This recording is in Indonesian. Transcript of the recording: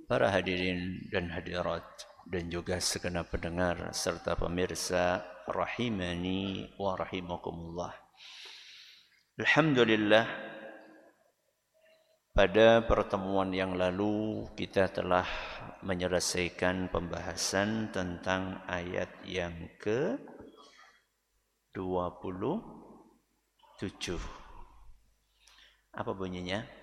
para hadirin dan hadirat dan juga segenap pendengar serta pemirsa rahimani wa rahimakumullah. Alhamdulillah, pada pertemuan yang lalu kita telah menyelesaikan pembahasan tentang ayat yang ke-27. Apa bunyinya?